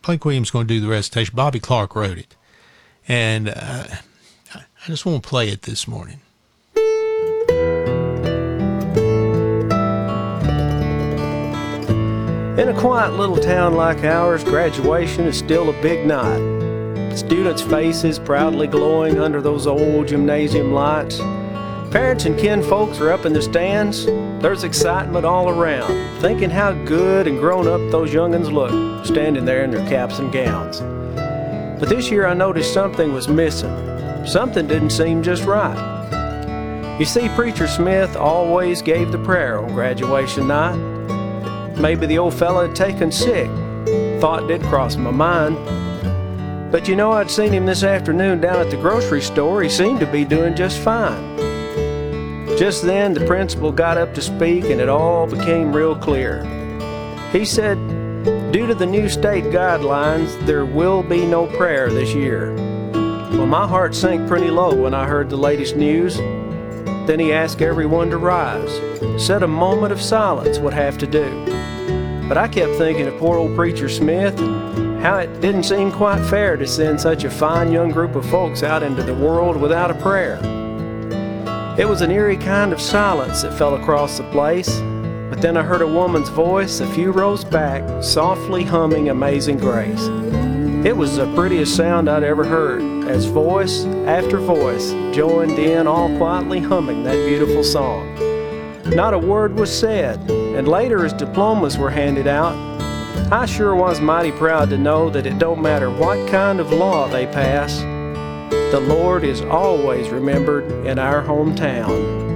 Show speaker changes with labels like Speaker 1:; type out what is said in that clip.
Speaker 1: Blake Williams is going to do the recitation. Bobby Clark wrote it. And I just want to play it this morning.
Speaker 2: In a quiet little town like ours, graduation is still a big night. Students' faces proudly glowing under those old gymnasium lights. Parents and kinfolks are up in the stands. There's excitement all around, thinking how good and grown up those young'uns look, standing there in their caps and gowns. But this year I noticed something was missing. Something didn't seem just right. You see, Preacher Smith always gave the prayer on graduation night. Maybe the old fella had taken sick. Thought did cross my mind. But you know, I'd seen him this afternoon down at the grocery store. He seemed to be doing just fine. Just then, the principal got up to speak, and it all became real clear. He said, due to the new state guidelines, there will be no prayer this year. Well, my heart sank pretty low when I heard the latest news. Then he asked everyone to rise. Said a moment of silence would have to do. But I kept thinking of poor old Preacher Smith and how it didn't seem quite fair to send such a fine young group of folks out into the world without a prayer. It was an eerie kind of silence that fell across the place, but then I heard a woman's voice a few rows back, softly humming Amazing Grace. It was the prettiest sound I'd ever heard, as voice after voice joined in, all quietly humming that beautiful song. Not a word was said, and later as diplomas were handed out, I sure was mighty proud to know that it don't matter what kind of law they pass, the Lord is always remembered in our hometown.